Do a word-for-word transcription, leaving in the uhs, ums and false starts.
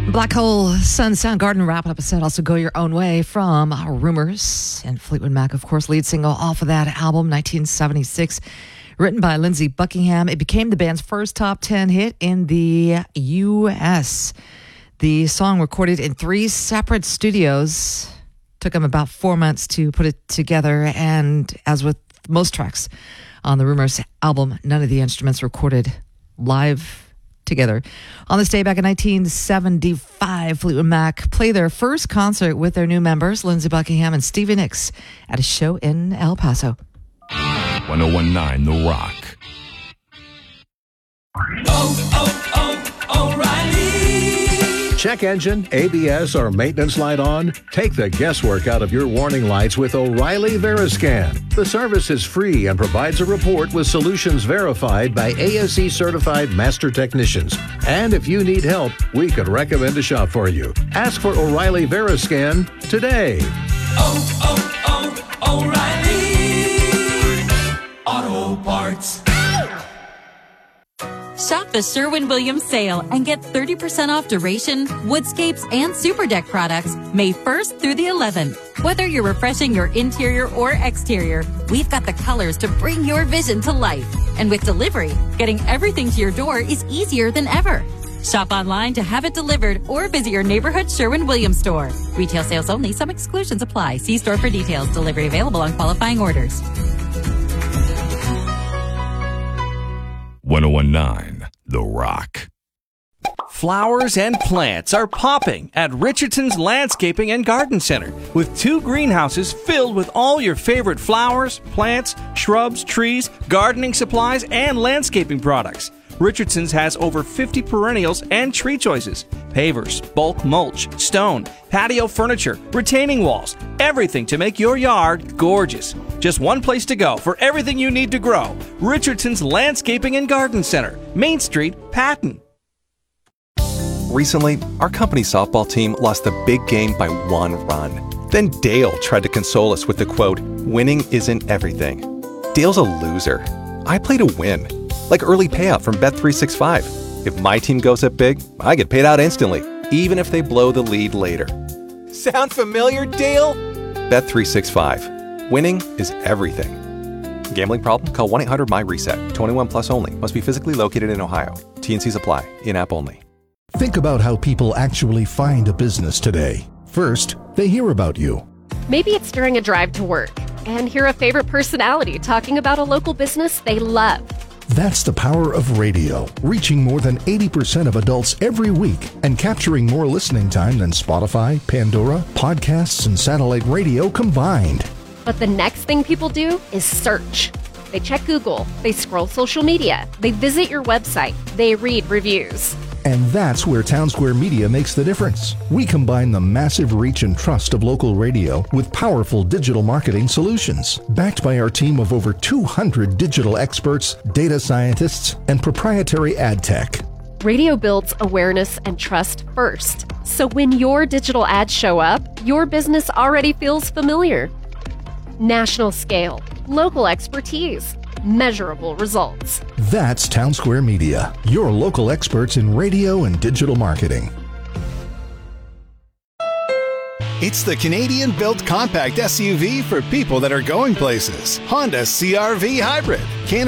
Black Hole Sun Soundgarden wrapping up a set. Also Go Your Own Way from Rumors. And Fleetwood Mac, of course, lead single off of that album, nineteen seventy-six. Written by Lindsey Buckingham. It became the band's first top ten hit in the U S. The song, recorded in three separate studios, took them about four months to put it together. And as with most tracks on the Rumors album, none of the instruments recorded live together. On this day back in nineteen seventy-five, Fleetwood Mac played their first concert with their new members, Lindsey Buckingham and Stevie Nicks, at a show in El Paso. one oh one nine The Rock. Oh, oh, oh, O'Reilly. Check engine, A B S, or maintenance light on? Take the guesswork out of your warning lights with O'Reilly Veriscan. The service is free and provides a report with solutions verified by A S E certified master technicians. And if you need help, we could recommend a shop for you. Ask for O'Reilly Veriscan today. Oh, oh, oh, O'Reilly Auto Parts. Shop the Sherwin-Williams sale and get thirty percent off duration, woodscapes, and super deck products May first through the eleventh. Whether you're refreshing your interior or exterior, we've got the colors to bring your vision to life. And with delivery, getting everything to your door is easier than ever. Shop online to have it delivered or visit your neighborhood Sherwin-Williams store. Retail sales only. Some exclusions apply. See store for details. Delivery available on qualifying orders. one oh one nine The Rock. Flowers and plants are popping at Richardson's Landscaping and Garden Center, with two greenhouses filled with all your favorite flowers, plants, shrubs, trees, gardening supplies, and landscaping products. Richardson's has over fifty perennials and tree choices, pavers, bulk mulch, stone, patio furniture, retaining walls, everything to make your yard gorgeous. Just one place to go for everything you need to grow. Richardson's Landscaping and Garden Center, Main Street, Patton. Recently, our company softball team lost the big game by one run. Then Dale tried to console us with the quote, "Winning isn't everything." Dale's a loser. I play to win. Like early payout from Bet three sixty-five. If my team goes up big, I get paid out instantly, even if they blow the lead later. Sound familiar, Dale? Bet three sixty-five. Winning is everything. Gambling problem? Call one eight hundred M Y reset. twenty-one plus only. Must be physically located in Ohio. T N Cs apply. In-app only. Think about how people actually find a business today. First, they hear about you. Maybe it's during a drive to work and hear a favorite personality talking about a local business they love. That's the power of radio, reaching more than eighty percent of adults every week and capturing more listening time than Spotify, Pandora, podcasts, and satellite radio combined. But the next thing people do is search. They check Google, they scroll social media, they visit your website, they read reviews. And that's where Townsquare Media makes the difference. We combine the massive reach and trust of local radio with powerful digital marketing solutions, backed by our team of over two hundred digital experts, data scientists, and proprietary ad tech. Radio builds awareness and trust first. So when your digital ads show up, your business already feels familiar. National scale, local expertise, measurable results. That's Townsquare Media, your local experts in radio and digital marketing. It's the Canadian-built compact S U V for people that are going places. Honda C R V Hybrid. Can-